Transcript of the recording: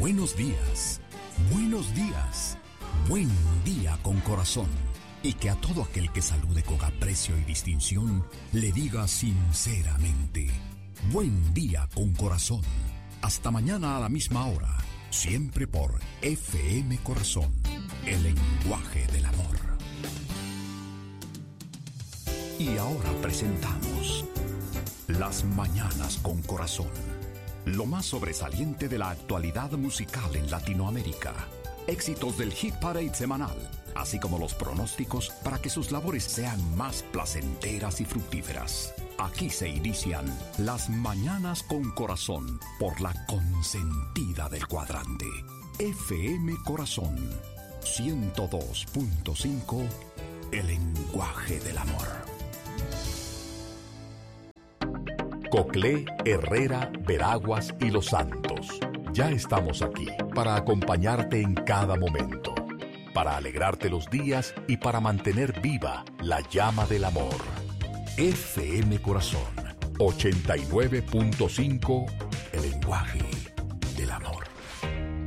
Buenos días, buenos días, buen día con corazón. Y que a todo aquel que salude con aprecio y distinción le diga sinceramente, buen día con corazón. Hasta mañana a la misma hora, siempre por FM Corazón, el lenguaje del amor. Y ahora presentamos Las Mañanas con Corazón, lo más sobresaliente de la actualidad musical en Latinoamérica. Éxitos del Hit Parade semanal, así como los pronósticos para que sus labores sean más placenteras y fructíferas. Aquí se inician Las Mañanas con Corazón por la consentida del cuadrante. FM Corazón 102.5, el lenguaje del amor. Coclé, Herrera, Veraguas y Los Santos. Ya estamos aquí para acompañarte en cada momento, para alegrarte los días y para mantener viva la llama del amor. FM Corazón 89.5, el lenguaje